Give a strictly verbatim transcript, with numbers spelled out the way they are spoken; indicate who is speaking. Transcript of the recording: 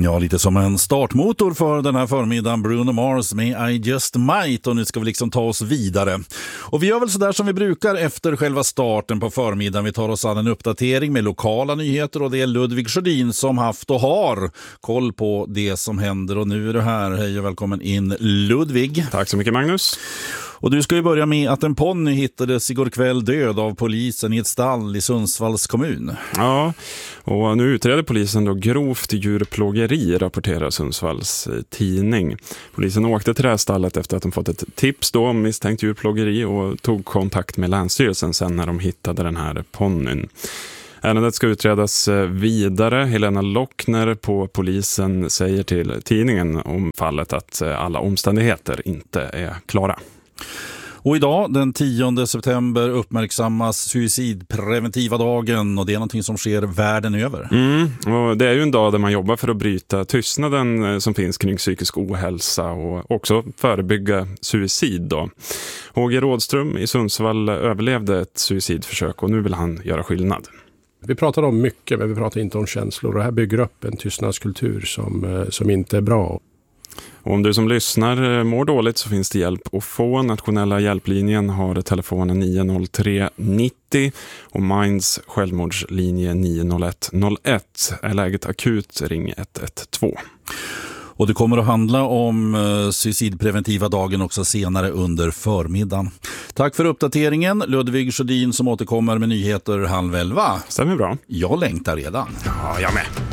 Speaker 1: Ja, lite som en startmotor för den här förmiddagen, Bruno Mars med I Just Might, och nu ska vi liksom ta oss vidare. Och vi gör väl sådär som vi brukar efter själva starten på förmiddagen. Vi tar oss an en uppdatering med lokala nyheter, och det är Ludvig Sjödin som haft och har koll på det som händer, och nu är du här. Hej och välkommen in, Ludvig.
Speaker 2: Tack så mycket, Magnus.
Speaker 1: Och du ska ju börja med att en ponny hittades igår kväll död av polisen i ett stall i Sundsvalls kommun.
Speaker 2: Ja, och nu utreder polisen då grovt djurplågeri, rapporterar Sundsvalls tidning. Polisen åkte till det här stallet efter att de fått ett tips då om misstänkt djurplågeri och tog kontakt med Länsstyrelsen sen när de hittade den här ponnyn. Ärendet ska utredas vidare. Helena Lockner på polisen säger till tidningen om fallet att alla omständigheter inte är klara.
Speaker 1: Och idag, den tionde september, uppmärksammas suicidpreventiva dagen, och det är någonting som sker världen över.
Speaker 2: Mm, och det är ju en dag där man jobbar för att bryta tystnaden som finns kring psykisk ohälsa och också förebygga suicid då. H G Rådström i Sundsvall överlevde ett suicidförsök och nu vill han göra skillnad.
Speaker 3: Vi pratar om mycket, men vi pratar inte om känslor, och det här bygger upp en tystnadskultur som, som inte är bra.
Speaker 2: Och om du som lyssnar mår dåligt så finns det hjälp att få. Nationella hjälplinjen har telefonen nio noll tre nittio och Minds självmordslinje nio noll ett noll ett. Är läget akut, ring ett ett två.
Speaker 1: Och det kommer att handla om uh, suicidpreventiva dagen också senare under förmiddagen. Tack för uppdateringen, Ludvig Sjödin, som återkommer med nyheter halv elva.
Speaker 2: Stämmer bra.
Speaker 1: Jag längtar redan.
Speaker 2: Ja, jag med.